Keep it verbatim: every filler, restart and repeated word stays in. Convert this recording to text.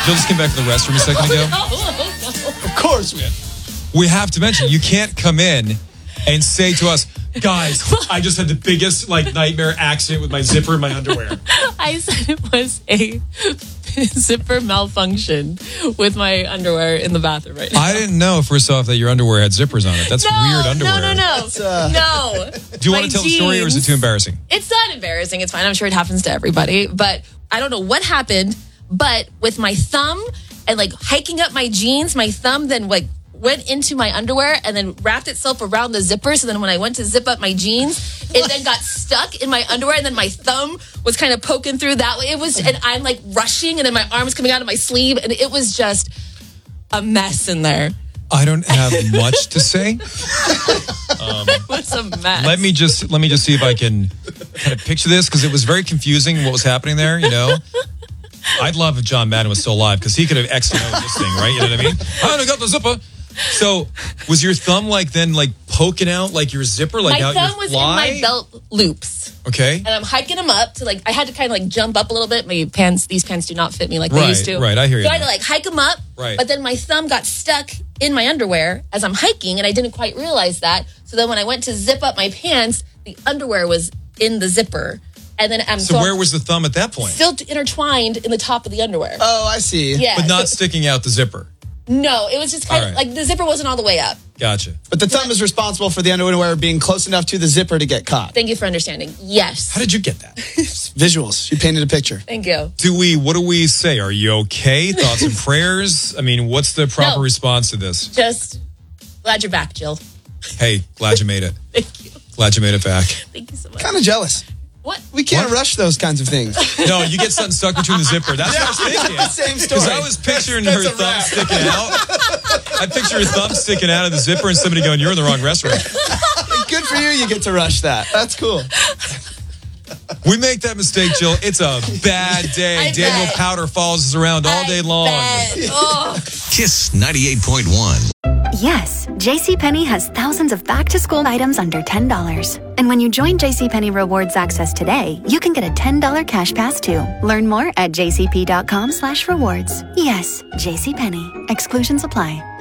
Jill just came back from the restroom a second ago. Of course we have. We have to mention, you can't come in and say to us, guys, I just had the biggest like nightmare accident with my zipper in my underwear. I said it was a zipper malfunction with my underwear in the bathroom right now. I didn't know, first off, that your underwear had zippers on it. That's no, weird underwear. No, no, no. Uh, no. Do you My want to tell jeans, the story or is it too embarrassing? It's not embarrassing. It's fine. I'm sure it happens to everybody. But I don't know what happened. But with my thumb and like hiking up my jeans, my thumb then like went into my underwear and then wrapped itself around the zipper. So then when I went to zip up my jeans, it then got stuck in my underwear. And then my thumb was kind of poking through that way. It was, and I'm like rushing and then my arm was coming out of my sleeve. And it was just a mess in there. I don't have much to say. Um, it was a mess. Let me just let me just see if I can kind of picture this because it was very confusing what was happening there. You know, I'd love if John Madden was still alive because he could have X and O'd this thing, right? You know what I mean? I only got the zipper. So, was your thumb like then like poking out like your zipper, like my out thumb your was fly? in my belt loops. Okay. And I'm hiking them up to like, I had to kind of like jump up a little bit. My pants, these pants do not fit me like Right, they used to. right, I hear you So I had now. to like hike them up. Right. But then my thumb got stuck in my underwear as I'm hiking and I didn't quite realize that. So then when I went to zip up my pants, the underwear was in the zipper. And then I'm So where was the thumb at that point? still intertwined in the top of the underwear. Oh, I see. Yeah. But not so- sticking out the zipper. no, it was just kind All of right. like the zipper wasn't all the way up. Gotcha. But the thumb is responsible for the underwear being close enough to the zipper to get caught. Thank you for understanding. Yes. How did you get that? Visuals. You painted a picture. Thank you. Do we, what do we say? Are you okay? Thoughts and prayers? I mean, what's the proper No. response to this? Just glad you're back, Jill. Hey, glad you made it. Thank you. Glad you made it back. Thank you so much. Kind of jealous. What? We can't What? rush those kinds of things. No, you get something stuck between the zipper. That's what I was thinking. Same story. Because I was picturing That's her a thumb wrap. sticking out. I picture her thumb sticking out of the zipper and somebody going, you're in the wrong restaurant. Good for you. You get to rush that. That's cool. We make that mistake, Jill. It's a bad day. I Daniel bet. Powder follows us around all I day long. bet. Oh. Kiss ninety-eight point one. Yes, JCPenney has thousands of back-to-school items under ten dollars. And when you join JCPenney Rewards Access today, you can get a ten dollars cash pass too. Learn more at jcp.com slash rewards. Yes, JCPenney. Exclusions apply.